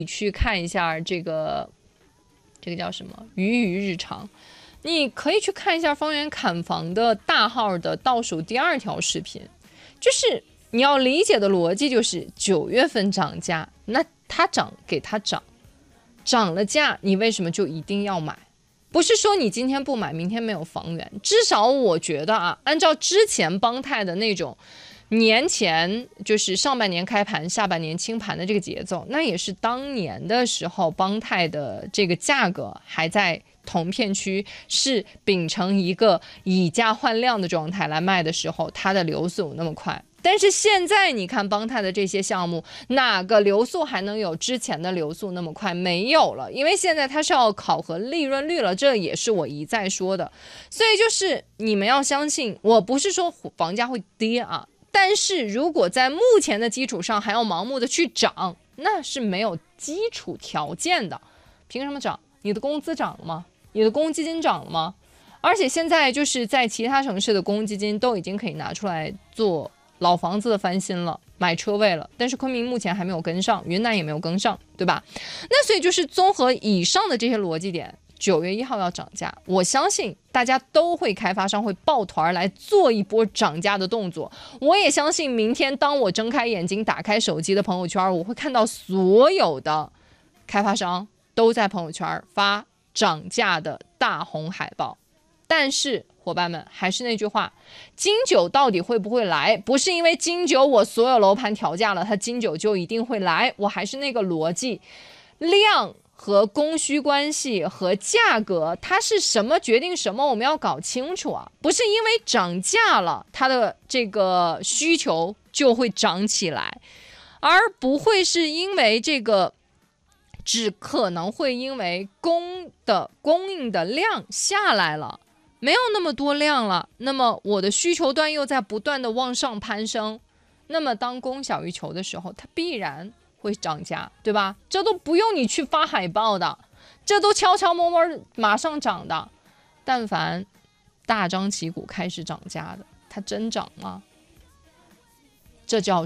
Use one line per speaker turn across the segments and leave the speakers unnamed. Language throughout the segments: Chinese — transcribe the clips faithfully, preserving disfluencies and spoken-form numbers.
你去看一下这个这个叫什么鱼鱼日常，你可以去看一下方圆砍房的大号的倒数第二条视频，就是你要理解的逻辑就是九月份涨价，那它涨给它涨，涨了价你为什么就一定要买？不是说你今天不买明天没有房源，至少我觉得啊，按照之前邦泰的那种年前就是上半年开盘下半年清盘的这个节奏，那也是当年的时候邦泰的这个价格还在同片区是秉承一个以价换量的状态来卖的时候，它的流速那么快。但是现在你看邦泰的这些项目，哪个流速还能有之前的流速那么快？没有了，因为现在它是要考核利润率了，这也是我一再说的。所以就是你们要相信，我不是说房价会跌啊，但是如果在目前的基础上还要盲目的去涨，那是没有基础条件的。凭什么涨？你的工资涨了吗？你的公积金涨了吗？而且现在就是在其他城市的公积金都已经可以拿出来做老房子的翻新了，买车位了，但是昆明目前还没有跟上，云南也没有跟上，对吧？那所以就是综合以上的这些逻辑点，九月一号要涨价，我相信大家都会，开发商会抱团来做一波涨价的动作。我也相信明天当我睁开眼睛打开手机的朋友圈，我会看到所有的开发商都在朋友圈发涨价的大红海报。但是伙伴们，还是那句话，金九到底会不会来？不是因为金九我所有楼盘调价了，它金九就一定会来。我还是那个逻辑，量和供需关系和价格，它是什么决定什么，我们要搞清楚啊！不是因为涨价了，它的这个需求就会涨起来，而不会是因为这个。只可能会因为供的供应的量下来了，没有那么多量了，那么我的需求端又在不断的往上攀升，那么当供小于求的时候，它必然会涨价，对吧？这都不用你去发海报的，这都悄悄摸摸马上涨的。但凡大张旗鼓开始涨价的，它真涨吗？这叫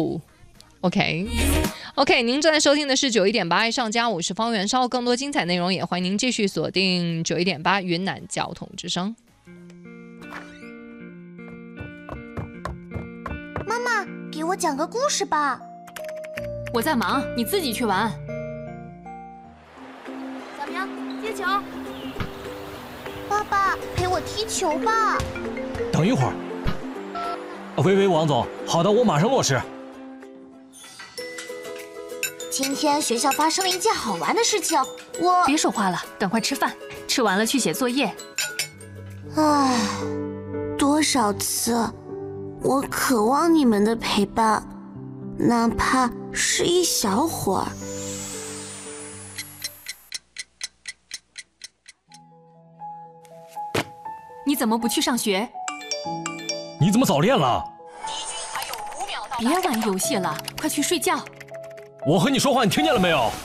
show。OK，OK，、okay. okay, 您正在收听的是九一点八爱上加，我是方圆。稍后更多精彩内容，也欢迎您继续锁定九一点八云南交通之声。
妈妈，给我讲个故事吧。
我在忙，你自己去玩。
小明，接球。爸爸，陪我踢球吧。
等一会儿。喂喂，王总，好的，我马上落实。
今天学校发生了一件好玩的事情，我……
别说话了，赶快吃饭，吃完了去写作业。
唉，多少次，我渴望你们的陪伴，哪怕是一小会儿。
你怎么不去上学？
你怎么早恋了？
别玩游戏了，快去睡觉。
我和你说话，你听见了没有？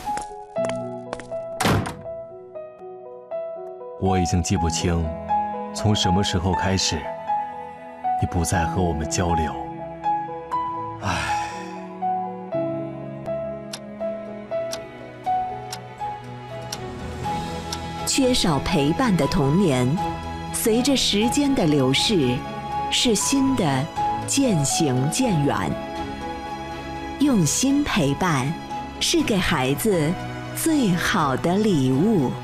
我已经记不清，从什么时候开始，你不再和我们交流。唉。
缺少陪伴的童年，随着时间的流逝，是新的渐行渐远。用心陪伴，是给孩子最好的礼物。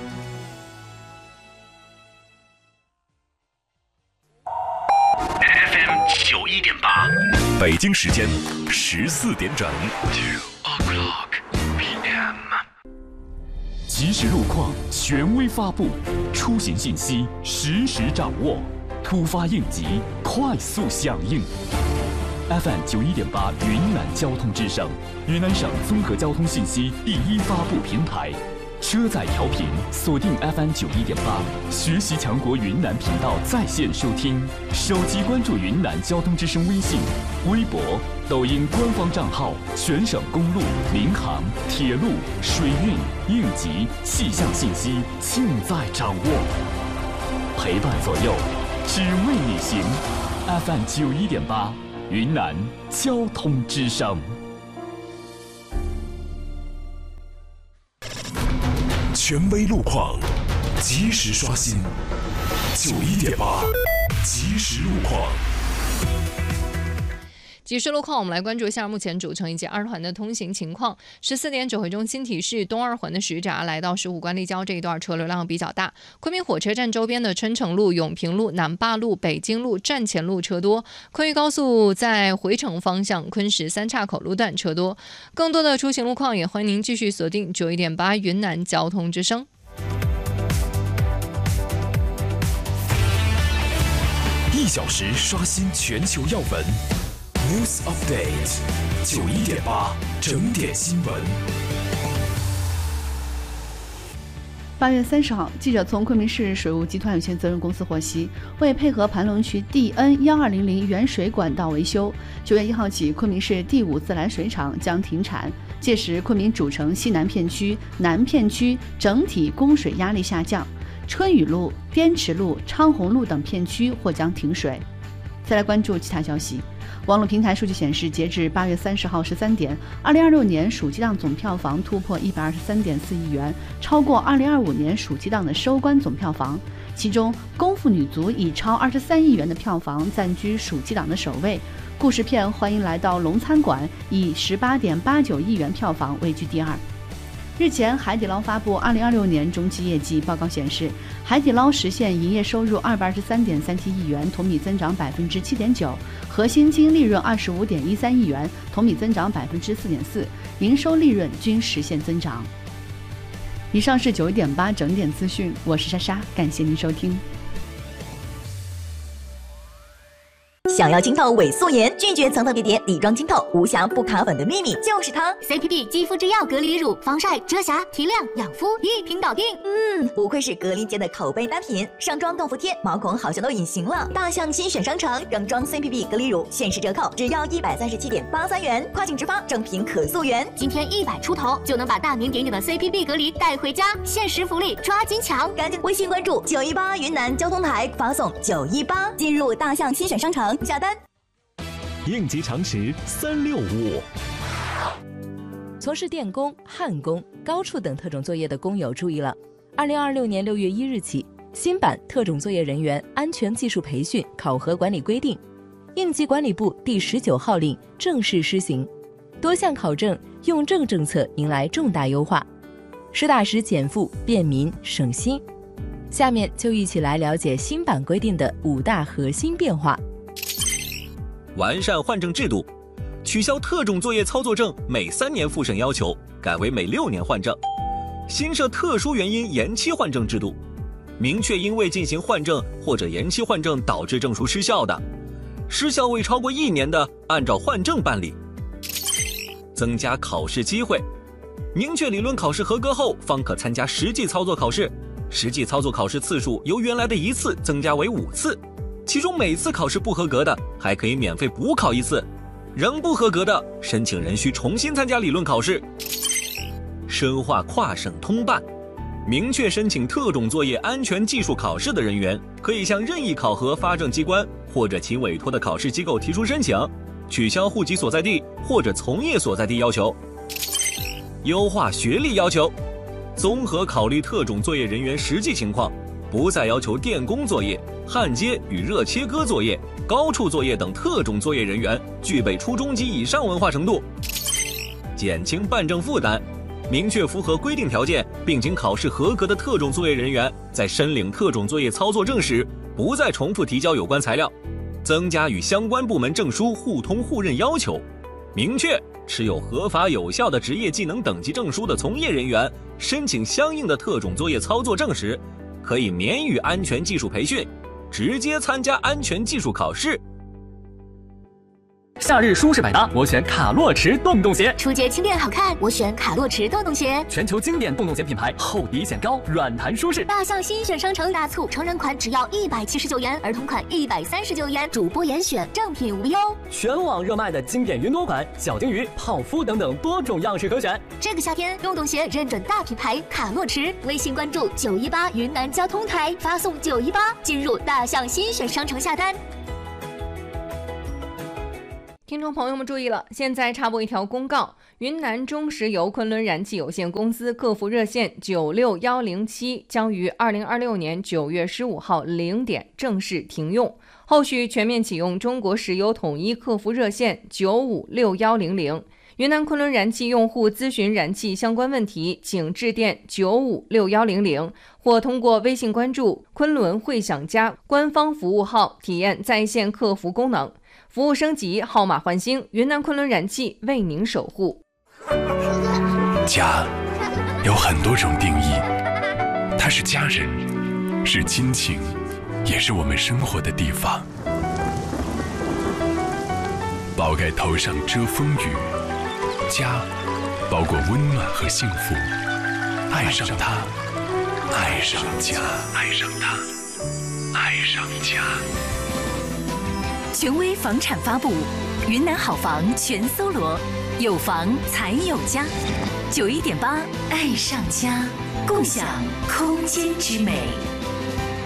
F M 九一点八，北京时间十四点整。Two o'clock P M。即时路况权威发布，出行信息实时掌握，突发应急快速响应。F M 九一点八云南交通之声，云南省综合交通信息第一发布平台。车载调频锁定 F M 九一点八，学习强国云南频道在线收听，手机关注云南交通之声微信、微博、抖音官方账号，全省公路、民航、铁路、水运、应急、气象信息尽在掌握，陪伴左右，只为你行。F M 九一点八。云南交通之声。 权威路况，及时刷新。九一点八，即时路况。
即时路况，我们来关注一下目前主城以及二环的通行情况。十四点指挥中心提示，东二环的石闸来到石虎关立交这一段车流量比较大。昆明火车站周边的春城路、永平路、南坝路、北京路、站前路车多。昆渝高速在回程方向昆石三岔口路段车多。更多的出行路况，也欢迎您继续锁定九一点八云南交通之声。
一小时刷新全球要闻。News Update， 九一点八整点新闻。
八月三十号，记者从昆明市水务集团有限责任公司获悉，为配合盘龙区 D N 一二零零原水管道维修，九月一号起，昆明市第五自来水厂将停产。届时，昆明主城西南片区、南片区整体供水压力下降，春雨路、滇池路、昌洪路等片区或将停水。再来关注其他消息。网络平台数据显示，截至八月三十号十三点，二零二六年暑期档总票房突破一百二十三点四亿元，超过二零二五年暑期档的收官总票房。其中，《功夫女足》以超二十三亿元的票房暂居暑期档的首位，故事片《欢迎来到龙餐馆》以十八点八九亿元票房位居第二。日前，海底捞发布二零二六年中期业绩报告显示，海底捞实现营业收入二百二十三点三七亿元，同比增长百分之七点九，核心经利润二十五点一三亿元，同比增长百分之四点四，营收利润均实现增长。以上是九一点八整点资讯，我是莎莎，感谢您收听。
想要清透伪素颜，拒绝层层叠叠底妆清透，无瑕不卡粉的秘密就是它
C P B 肌肤之钥隔离乳，防晒、遮瑕、提亮、养肤一瓶搞定。
嗯，不愧是格林街的口碑单品，上妆豆腐贴，毛孔好像都隐形了。大象新选商城整装 C P B 隔离乳限时折扣，只要一百三十七点八三元，跨境直发，正品可溯源。
今天一百出头就能把大名鼎鼎的 C P B 隔离带回家，限时福利抓紧抢！
赶紧微信关注九一八云南交通台，发送九一八进入大象新选商城下单。
应急常识三六五。
从事电工、焊工、高处等特种作业的工友注意了！二零二六年六月一日起，新版《特种作业人员安全技术培训考核管理规定》应急管理部第十九号令正式施行，多项考证用证政策迎来重大优化，实打实减负、便民、省心。下面就一起来了解新版规定的五大核心变化。
完善换证制度，取消特种作业操作证每三年复审要求，改为每六年换证。新设特殊原因延期换证制度，明确因为进行换证或者延期换证导致证书失效的，失效未超过一年的，按照换证办理。增加考试机会，明确理论考试合格后方可参加实际操作考试，实际操作考试次数由原来的一次增加为五次。其中每次考试不合格的还可以免费补考一次，仍不合格的申请人需重新参加理论考试。深化跨省通办，明确申请特种作业安全技术考试的人员可以向任意考核发证机关或者其委托的考试机构提出申请，取消户籍所在地或者从业所在地要求。优化学历要求，综合考虑特种作业人员实际情况，不再要求电工作业、焊接与热切割作业、高处作业等特种作业人员具备初中级以上文化程度。减轻办证负担，明确符合规定条件并经考试合格的特种作业人员在申领特种作业操作证时不再重复提交有关材料，增加与相关部门证书互通互认要求。明确持有合法有效的职业技能等级证书的从业人员申请相应的特种作业操作证时，可以免予安全技术培训，直接参加安全技术考试。
夏日舒适百搭，我选卡洛驰洞洞鞋。
初阶轻便好看，我选卡洛驰洞洞鞋。
全球经典洞洞鞋品牌，厚底显高，软弹舒适。
大象新选商城大促，成人款只要一百七十九元，儿童款一百三十九元，主播严选，正品无忧。
全网热卖的经典云朵款、小金鱼、泡芙等等多种样式可选。
这个夏天，洞洞鞋认准大品牌卡洛驰，微信关注九一八云南交通台，发送九一八进入大象新选商城下单。
听众朋友们注意了，现在插播一条公告：云南中石油昆仑燃气有限公司客服热线九六一零七将于二零二六年九月十五号零点正式停用，后续全面启用中国石油统一客服热线九五六一零零。云南昆仑燃气用户咨询燃气相关问题，请致电九五六一零零，或通过微信关注昆仑汇享家官方服务号体验在线客服功能。服务升级，号码换新，云南昆仑燃气为您守护。
家有很多种定义，它是家人，是亲情，也是我们生活的地方。宝盖头上遮风雨，家包括温暖和幸福。爱上它，爱上家，爱上它，爱上家。
权威房产发布，云南好房全搜罗，有房才有家。九一点八，爱上家，共享空间之美。